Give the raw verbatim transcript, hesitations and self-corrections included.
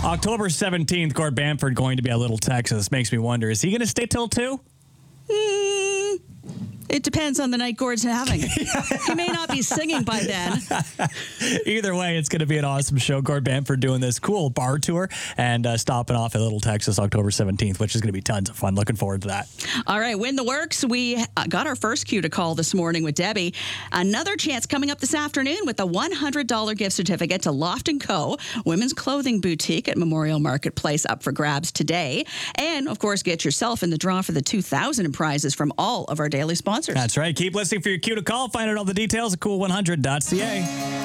October seventeenth, Gord Bamford going to be at Little Texas. Makes me wonder, is he going to stay till two? Mm, it depends on the night Gord's having. He may not be singing by then. Either way, it's going to be an awesome show. Gord Bamford doing this cool bar tour and uh, stopping off at Little Texas October seventeenth, which is going to be tons of fun. Looking forward to that. All right, Win the Works. We got our first cue to call this morning with Debbie. Another chance coming up this afternoon with a one hundred dollars gift certificate to Loft and Co., women's clothing boutique at Memorial Marketplace, up for grabs today. And, of course, get yourself in the draw for the two thousand prizes from all of our daily sponsors. That's right. Keep listening for your cue to call. Find out all the details at cool one hundred dot c a.